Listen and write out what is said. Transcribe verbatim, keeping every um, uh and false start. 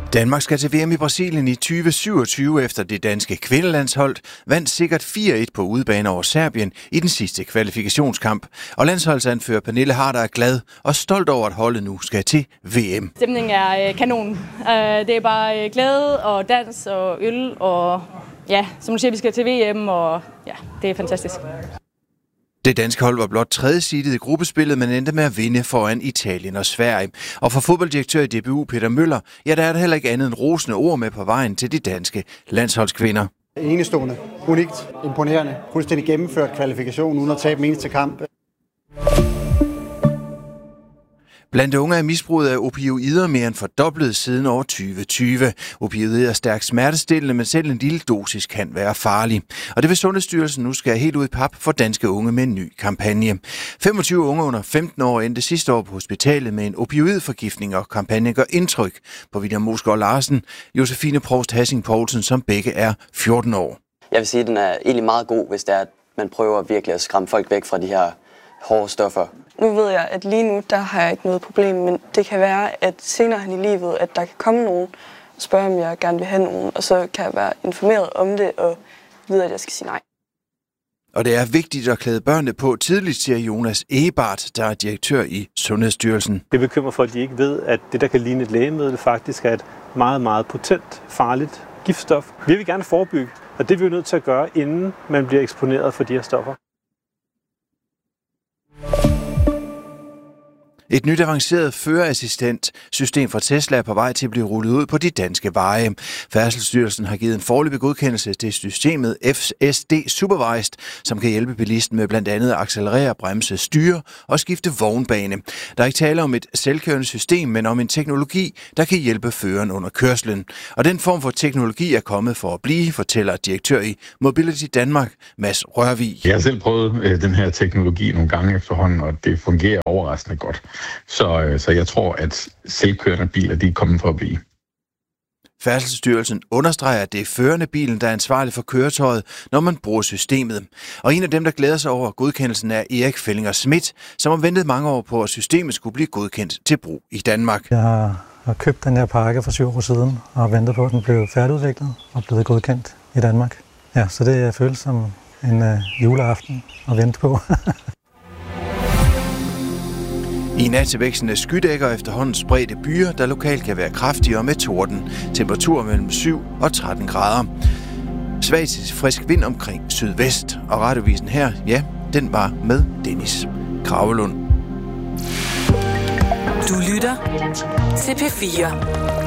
Danmark skal til V M i Brasilien i tyve syvogtyve efter det danske kvindelandshold vandt sikkert fire et på udebane over Serbien i den sidste kvalifikationskamp. Og landsholdsanfører Pernille Harder er glad og stolt over, at holdet nu skal til V M. Stemningen er kanon. Det er bare glæde og dans og øl og ja, som du siger, vi skal til V M, og ja, det er fantastisk. Det danske hold var blot tredje seedet i gruppespillet, men endte med at vinde foran Italien og Sverige. Og for fodbolddirektør i D B U, Peter Møller, ja, der er der heller ikke andet end rosende ord med på vejen til de danske landsholdskvinder. Enestående, unikt, imponerende, fuldstændig gennemført kvalifikation uden at tabe en eneste kamp. Blandt unge er misbruget af opioider mere end fordoblet siden år tyve tyve. Opioider er stærkt smertestillende, men selv en lille dosis kan være farlig. Og det vil Sundhedsstyrelsen nu skal helt ud i pap for danske unge med en ny kampagne. femogtyve unge under femten år endte sidste år på hospitalet med en opioidforgiftning, og kampagnen gør indtryk på William Mosgaard Larsen, Josefine Prost Hassing Poulsen, som begge er fjorten år. Jeg vil sige, at den er egentlig meget god, hvis det er, at man prøver virkelig at skræmme folk væk fra de her hårde stoffer. Nu ved jeg, at lige nu, der har jeg ikke noget problem, men det kan være, at senere hen i livet, at der kan komme nogen og spørge, om jeg gerne vil have nogen, og så kan jeg være informeret om det og vide, at jeg skal sige nej. Og det er vigtigt at klæde børnene på tidligt, siger Jonas Egebart, der er direktør i Sundhedsstyrelsen. Det bekymrer folk, at de ikke ved, at det, der kan ligne et lægemiddel, faktisk er et meget, meget potent, farligt giftstof. Vi vil gerne forebygge, og det er vi jo nødt til at gøre, inden man bliver eksponeret for de her stoffer. Et nyt avanceret førerassistent-system fra Tesla er på vej til at blive rullet ud på de danske veje. Færdselsstyrelsen har givet en foreløbig godkendelse til systemet F S D Supervised, som kan hjælpe bilisten med blandt andet at accelerere, bremse, styre og skifte vognbane. Der er ikke tale om et selvkørende system, men om en teknologi, der kan hjælpe føreren under kørslen. Og den form for teknologi er kommet for at blive, fortæller direktør i Mobility Danmark, Mads Rørvig. Jeg har selv prøvet øh, den her teknologi nogle gange efterhånden, og det fungerer overraskende godt. Så, så jeg tror, at selvkørende biler, de er kommet for at blive. Færdselsstyrelsen understreger, at det er føreren af bilen, der er ansvarlig for køretøjet, når man bruger systemet. Og en af dem, der glæder sig over godkendelsen, er Erik Fellinger Schmidt, som har ventet mange år på, at systemet skulle blive godkendt til brug i Danmark. Jeg har, har købt den her pakke for syv år siden, og har ventet på, at den blev færdigudviklet og blevet godkendt i Danmark. Ja, så det føles som en uh, juleaften at vente på. I nat til væksten af skydækker efterhånden spredte byer, der lokalt kan være kraftigere med torden. Temperatur mellem syv og tretten grader. Svag til frisk vind omkring sydvest. Og radiovisen her, ja, den var med Dennis Kravelund. Du lytter til P fire.